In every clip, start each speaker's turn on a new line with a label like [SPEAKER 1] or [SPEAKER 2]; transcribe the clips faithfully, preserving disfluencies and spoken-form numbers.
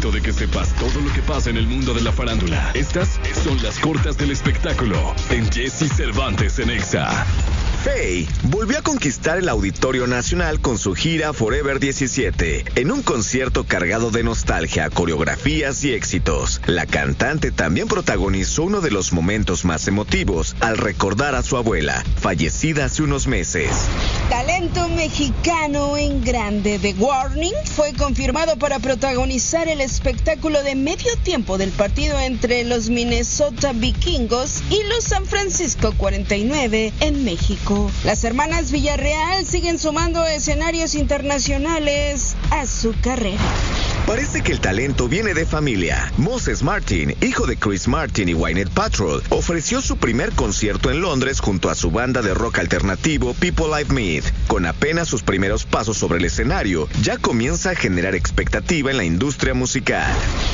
[SPEAKER 1] momento de que sepas todo lo que pasa en el mundo de la farándula. Estas son las cortas del espectáculo en Jesse Cervantes en Exa.
[SPEAKER 2] Faye volvió a conquistar el Auditorio Nacional con su gira Forever diecisiete, en un concierto cargado de nostalgia, coreografías y éxitos. La cantante también protagonizó uno de los momentos más emotivos al recordar a su abuela, fallecida hace unos meses.
[SPEAKER 3] Talento mexicano en grande. The Warning fue confirmado para protagonizar el espectáculo de medio tiempo del partido entre los Minnesota Vikingos y los San Francisco cuarenta y nueve en México. Las hermanas Villarreal siguen sumando escenarios internacionales a su carrera.
[SPEAKER 2] Parece que el talento viene de familia. Moses Martin, hijo de Chris Martin y Gwyneth Paltrow, ofreció su primer concierto en Londres junto a su banda de rock alternativo People Like Me. Con apenas sus primeros pasos sobre el escenario, ya comienza a generar expectativa en la industria musical.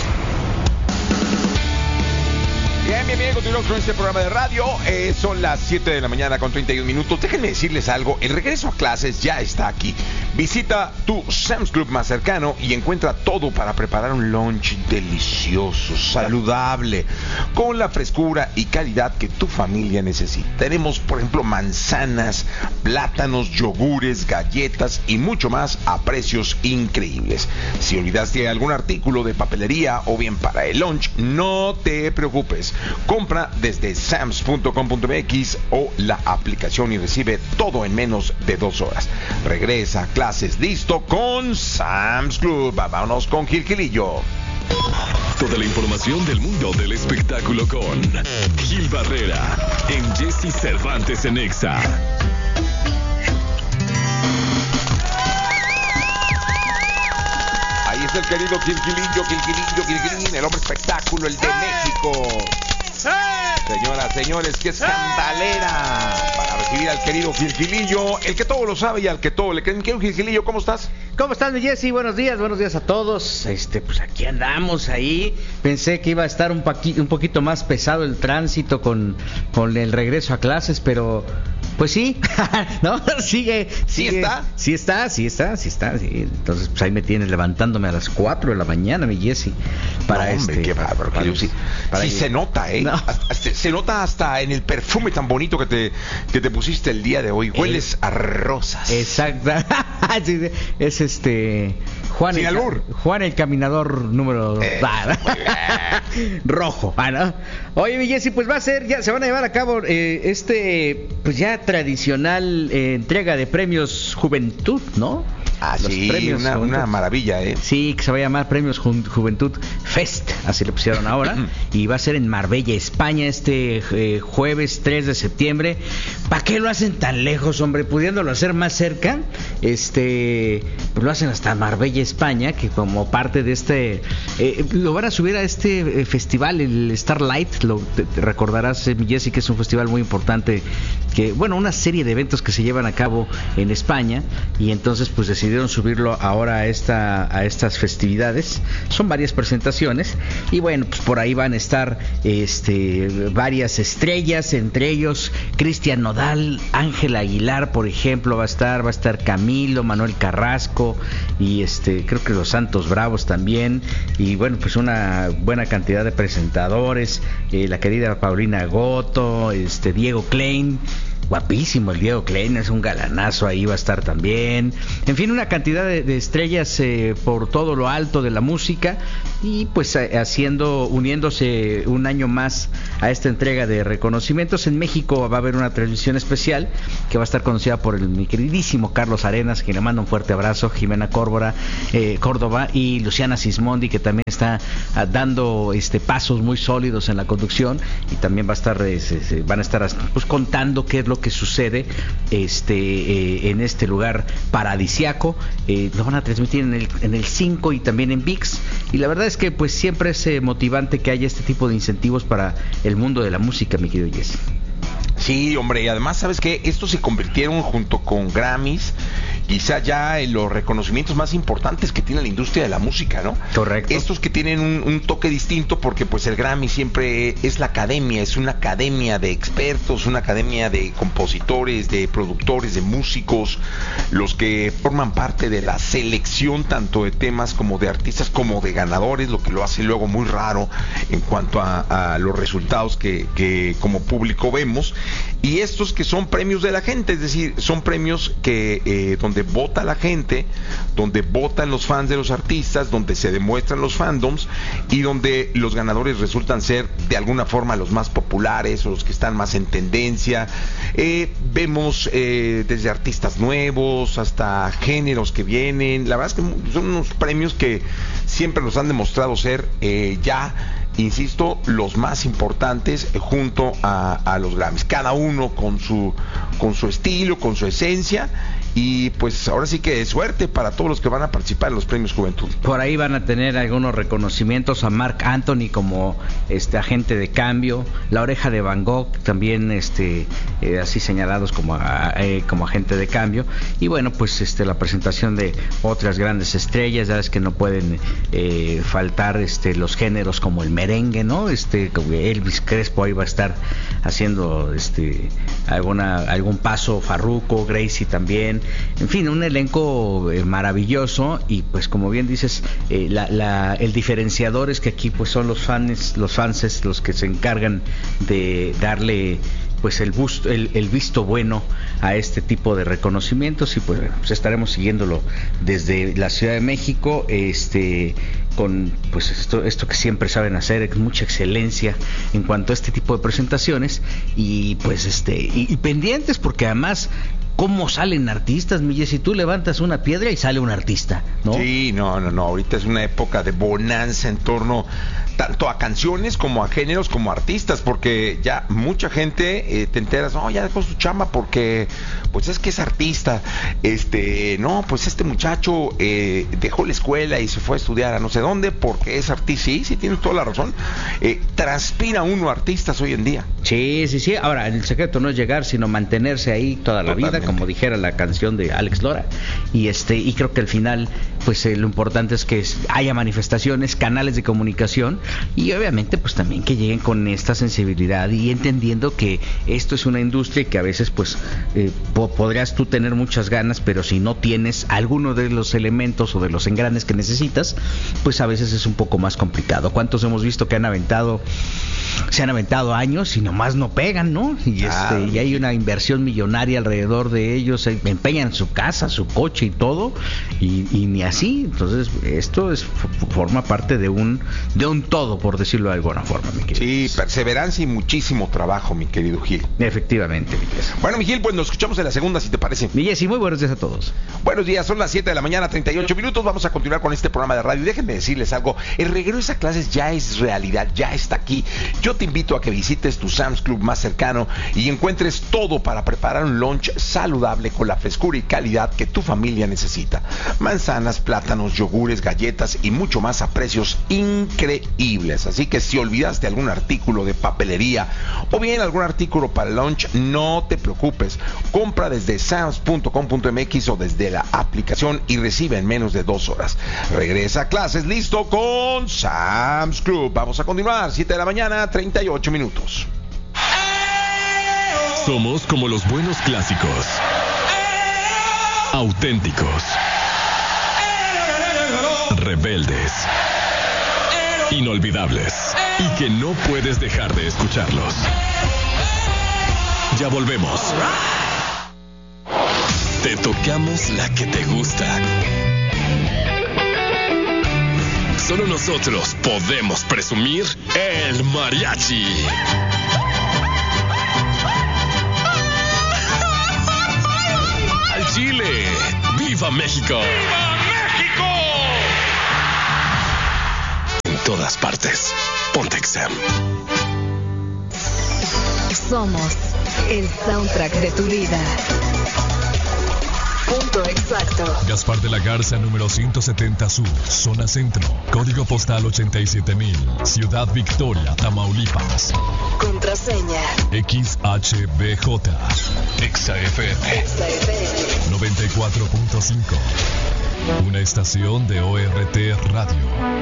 [SPEAKER 4] Bien, bien, bien, continuamos con este programa de radio. Eh, son las siete de la mañana con treinta y un minutos. Déjenme decirles algo, el regreso a clases ya está aquí. Visita tu Sam's Club más cercano y encuentra todo para preparar un lunch delicioso, saludable, con la frescura y calidad que tu familia necesita. Tenemos, por ejemplo, manzanas, plátanos, yogures, galletas y mucho más a precios increíbles. Si olvidaste algún artículo de papelería o bien para el lunch, no te preocupes. Compra desde sams punto com punto m x o la aplicación y recibe todo en menos de dos horas. Regresa a clases listo con Sam's Club. Vámonos con Gil Gilillo.
[SPEAKER 1] Toda la información del mundo del espectáculo con Gil Barrera en Jesse Cervantes en Exa.
[SPEAKER 4] Ahí está el querido Gil Gilillo, Gil Gilillo, Gil Gilillo, el hombre espectáculo, el de México. Señoras, señores, qué escandalera para recibir al querido Gil Gilillo, el que todo lo sabe y al que todo le creen. Querido Gil Gilillo, ¿cómo estás?
[SPEAKER 5] ¿Cómo estás, mi Jessy? Buenos días, buenos días a todos. Este, pues aquí andamos ahí. Pensé que iba a estar un, paqui, un poquito más pesado el tránsito con, con el regreso a clases, pero pues sí, ¿no? Sigue, sigue.
[SPEAKER 4] ¿Sí está?
[SPEAKER 5] Sí está, sí está, sí está. Sí. Entonces, pues ahí me tienes levantándome a las cuatro de la mañana, mi Jessy. Para
[SPEAKER 4] no, hombre,
[SPEAKER 5] este,
[SPEAKER 4] qué bárbaro.
[SPEAKER 5] para,
[SPEAKER 4] sí,
[SPEAKER 5] para
[SPEAKER 4] sí
[SPEAKER 5] ir.
[SPEAKER 4] Se nota, ¿eh? No. Se, se nota hasta en el perfume tan bonito que te, que te pusiste el día de hoy. Hueles eh, a rosas.
[SPEAKER 5] Exacto. Es este Juan el, Juan el caminador número eh, rojo. Ah, ¿no? Oye, mi Jessy, pues va a ser, ya se van a llevar a cabo eh, este, pues ya tradicional eh, entrega de premios Juventud, ¿no?
[SPEAKER 4] Ah, los sí, premios una, una maravilla, ¿eh?
[SPEAKER 5] Sí, que se va a llamar Premios Ju- Juventud Fest, así le pusieron ahora, y va a ser en Marbella, España, este eh, jueves tres de septiembre. ¿Para qué lo hacen tan lejos, hombre? Pudiéndolo hacer más cerca, este, pues lo hacen hasta Marbella, España, que como parte de este, eh, lo van a subir a este eh, festival, el Starlight, lo te, te recordarás, eh, Jessy, que es un festival muy importante, que, bueno, una serie de eventos que se llevan a cabo en España, y entonces pues decidieron subirlo ahora a esta a estas festividades. Son varias presentaciones y bueno, pues por ahí van a estar este varias estrellas, entre ellos Cristian Nodal, Ángel Aguilar, por ejemplo, va a estar, va a estar Camilo, Manuel Carrasco y este creo que los Santos Bravos también, y bueno, pues una buena cantidad de presentadores, eh, la querida Paulina Goto, este Diego Klein. Guapísimo el Diego Klein, es un galanazo, ahí va a estar también. En fin, una cantidad de, de estrellas eh, por todo lo alto de la música y pues haciendo, uniéndose un año más a esta entrega de reconocimientos. En México va a haber una transmisión especial que va a estar conducida por el, mi queridísimo Carlos Arenas, quien le manda un fuerte abrazo, Jimena Córdoba, eh, Córdoba y Luciana Sismondi, que también está ah, dando este pasos muy sólidos en la conducción, y también va a estar eh, se, se, van a estar pues contando qué es lo que sucede este eh, en este lugar paradisiaco. Eh, lo van a transmitir en el en el cinco y también en V I X, y la verdad es que pues siempre es eh, motivante que haya este tipo de incentivos para el mundo de la música, mi querido Jesse.
[SPEAKER 4] Sí, hombre, y además, ¿sabes qué? Estos se convirtieron junto con Grammys quizá ya en los reconocimientos más importantes que tiene la industria de la música, ¿no?
[SPEAKER 5] Correcto.
[SPEAKER 4] Estos que tienen un, un toque distinto, porque pues el Grammy siempre es la academia, es una academia de expertos, una academia de compositores, de productores, de músicos, los que forman parte de la selección tanto de temas como de artistas como de ganadores, lo que lo hace luego muy raro en cuanto a, a los resultados que, que como público vemos. Y estos que son premios de la gente, es decir, son premios que eh, donde vota la gente, donde votan los fans de los artistas, donde se demuestran los fandoms y donde los ganadores resultan ser de alguna forma los más populares o los que están más en tendencia. Eh, vemos eh, desde artistas nuevos hasta géneros que vienen. La verdad es que son unos premios que siempre nos han demostrado ser eh, ya, insisto, los más importantes junto a, a los Grammys, cada uno con su con su estilo, con su esencia. Y pues ahora sí que es suerte para todos los que van a participar en los premios Juventud.
[SPEAKER 5] Por ahí van a tener algunos reconocimientos a Marc Anthony como este agente de cambio, La Oreja de Van Gogh también este eh, así señalados como a, eh, como agente de cambio. Y bueno, pues este la presentación de otras grandes estrellas, ya es que no pueden eh, faltar este los géneros como el merengue, ¿no? Este Elvis Crespo ahí va a estar haciendo este alguna algún paso, Farruko, Gracie también. En fin, un elenco eh, maravilloso. Y pues como bien dices, eh, la, la, el diferenciador es que aquí pues son los fans, los fanses los que se encargan de darle pues el, busto, el, el visto bueno a este tipo de reconocimientos. Y pues, pues estaremos siguiéndolo desde la Ciudad de México, este con pues esto esto que siempre saben hacer, mucha excelencia en cuanto a este tipo de presentaciones. Y pues este y, y pendientes, porque además cómo salen artistas, Miguel, si tú levantas una piedra y sale un artista, ¿no?
[SPEAKER 4] Sí, no, no, no, ahorita es una época de bonanza en torno tanto a canciones como a géneros como a artistas, porque ya mucha gente eh, te enteras, no, ya dejó su chamba porque pues es que es artista, este, no, pues este muchacho eh, dejó la escuela y se fue a estudiar a no sé dónde porque es artista. Sí, sí, tienes toda la razón. Eh, transpira uno artistas hoy en día.
[SPEAKER 5] Sí, sí, sí. Ahora, el secreto no es llegar, sino mantenerse ahí toda la Totalmente. vida, como dijera la canción de Alex Lora. Y este, y creo que al final, pues eh, lo importante es que haya manifestaciones, canales de comunicación, y obviamente pues también que lleguen con esta sensibilidad y entendiendo que esto es una industria que a veces pues eh, po- podrías tú tener muchas ganas, pero si no tienes alguno de los elementos o de los engranes que necesitas, pues a veces es un poco más complicado. ¿Cuántos hemos visto que han aventado, se han aventado años y nomás no pegan, ¿no? Y
[SPEAKER 4] Claro.
[SPEAKER 5] este y hay una inversión millonaria alrededor de ellos, eh, empeñan su casa, su coche y todo, y, y ni así. Entonces esto es forma parte de un de un todo, por decirlo de alguna forma, mi querido.
[SPEAKER 4] Sí, perseverancia y muchísimo trabajo, mi querido Gil.
[SPEAKER 5] Efectivamente, mi querido.
[SPEAKER 4] Bueno, mi Gil, pues nos escuchamos en la segunda, si te parece.
[SPEAKER 5] Mi Jessy, muy buenos días a todos.
[SPEAKER 4] Buenos días, son las siete de la mañana, treinta y ocho minutos. Vamos a continuar con este programa de radio. Déjenme decirles algo, el regreso a clases ya es realidad, ya está aquí. Yo te invito a que visites tu Sam's Club más cercano y encuentres todo para preparar un lunch saludable con la frescura y calidad que tu familia necesita. Manzanas, plátanos, yogures, galletas y mucho más a precios increíbles. Así que si olvidaste algún artículo de papelería o bien algún artículo para el lunch, no te preocupes. Compra desde sams punto com punto m x o desde la aplicación y recibe en menos de dos horas. Regresa a clases listo con Sam's Club. Vamos a continuar, siete de la mañana, treinta y ocho minutos.
[SPEAKER 1] Somos como los buenos clásicos. Auténticos. Rebeldes. Inolvidables. Y que no puedes dejar de escucharlos. Ya volvemos. Te tocamos la que te gusta. Solo nosotros podemos presumir el mariachi. Al Chile. ¡Viva México! ¡Viva México! En todas partes. Ponte X M.
[SPEAKER 6] Somos el soundtrack de tu vida. Punto exacto.
[SPEAKER 1] Gaspar de la Garza, número ciento setenta Sur, zona centro, código postal ochenta y siete mil, Ciudad Victoria, Tamaulipas.
[SPEAKER 6] Contraseña
[SPEAKER 1] X H B J, Exa F M.
[SPEAKER 6] Exa F M.
[SPEAKER 1] noventa y cuatro punto cinco. Una estación de O R T Radio.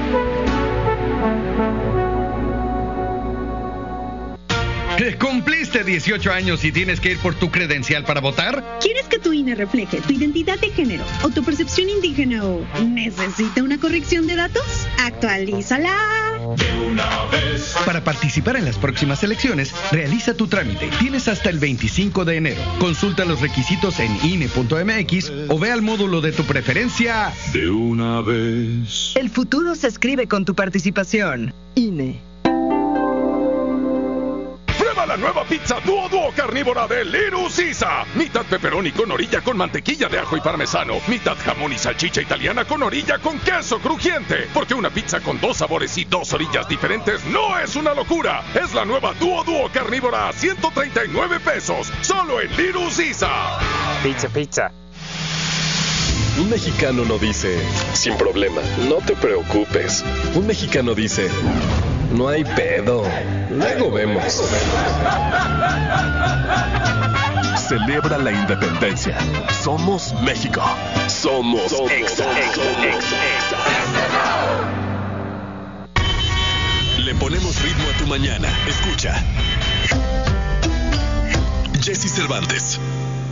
[SPEAKER 7] ¿Cumpliste dieciocho años y tienes que ir por tu credencial para votar?
[SPEAKER 8] ¿Quieres que tu I N E refleje tu identidad de género o tu percepción indígena o necesita una corrección de datos? ¡Actualízala!
[SPEAKER 7] De una vez. Para participar en las próximas elecciones, realiza tu trámite. Tienes hasta el veinticinco de enero. Consulta los requisitos en I N E punto M X o ve al módulo de tu preferencia.
[SPEAKER 1] De una vez.
[SPEAKER 6] El futuro se escribe con tu participación. I N E.
[SPEAKER 9] Prueba la nueva pizza Duo Duo carnívora de Little Caesar. Mitad pepperoni con orilla con mantequilla de ajo y parmesano. Mitad jamón y salchicha italiana con orilla con queso crujiente. Porque una pizza con dos sabores y dos orillas diferentes no es una locura. Es la nueva Duo Duo carnívora a ciento treinta y nueve pesos. Solo en Little Caesar.
[SPEAKER 10] Pizza, pizza.
[SPEAKER 1] Un mexicano no dice, sin problema, no te preocupes. Un mexicano dice, no hay pedo, luego vemos. Celebra la independencia. Somos México. Somos Exa, Exa, Exa. Le ponemos ritmo a tu mañana. Escucha. Jesse Cervantes.